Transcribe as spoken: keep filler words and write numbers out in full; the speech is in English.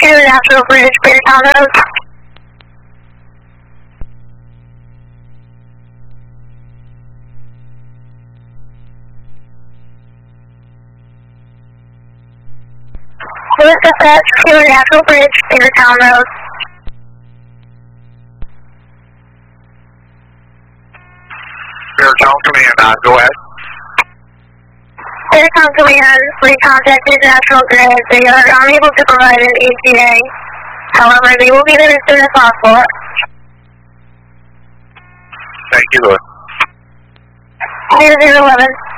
to National Bridge, Beartown Road. Lewis Dispatch to National Bridge, Beartown Road. Beartown Command, uh, go ahead. Beartown Command, we contacted National Grid. They are unable to provide an E T A. However, they will be there as soon as possible. Thank you, Lewis. zero zero eleven.